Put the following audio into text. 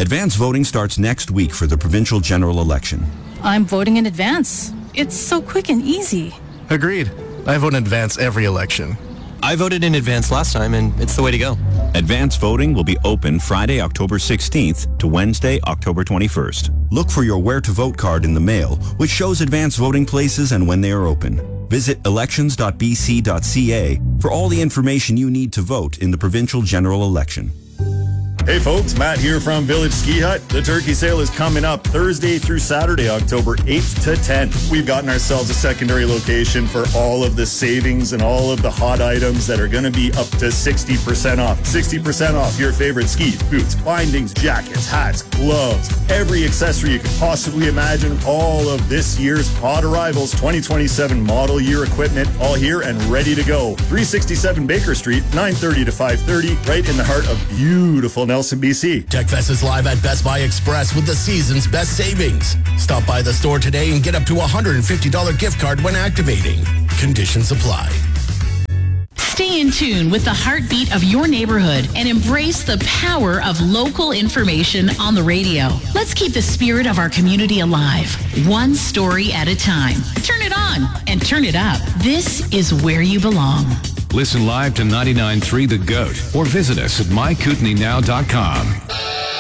Advance voting starts next week for the provincial general election. I'm voting in advance. It's so quick and easy. Agreed. I vote in advance every election. I voted in advance last time, and it's the way to go. Advance voting will be open Friday, October 16th to Wednesday, October 21st. Look for your Where to Vote card in the mail, which shows advance voting places and when they are open. Visit elections.bc.ca for all the information you need to vote in the provincial general election. Hey folks, Matt here from Village Ski Hut. The turkey sale is coming up Thursday through Saturday, October 8th to 10th. We've gotten ourselves a secondary location for all of the savings and all of the hot items that are going to be up to 60% off. 60% off your favorite skis, boots, bindings, jackets, hats, gloves, every accessory you could possibly imagine. All of this year's hot arrivals, 2027 model year equipment, all here and ready to go. 367 Baker Street, 9:30 to 5:30, right in the heart of beautiful Nelson, BC. TechFest is live at Best Buy Express with the season's best savings. Stop by the store today and get up to a $150 gift card when activating. Conditions apply. Stay in tune with the heartbeat of your neighborhood and embrace the power of local information on the radio. Let's keep the spirit of our community alive, one story at a time. Turn it on and turn it up. This is where you belong. Listen live to 99.3 The Goat or visit us at mykootenaynow.com.